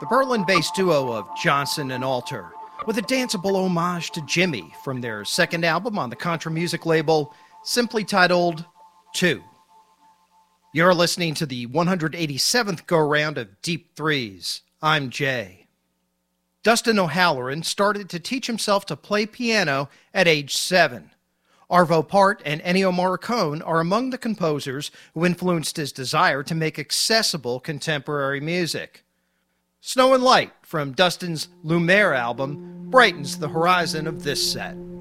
the Berlin-based duo of Johnson and Alter, with a danceable homage to Jimmy from their second album on the Contra Music label, simply titled 2. You're listening to the 187th go-round of Deep Threes. I'm Jay. Dustin O'Halloran started to teach himself to play piano at age 7. Arvo Part and Ennio Morricone are among the composers who influenced his desire to make accessible contemporary music. Snow and Light from Dustin's Lumiere album brightens the horizon of this set.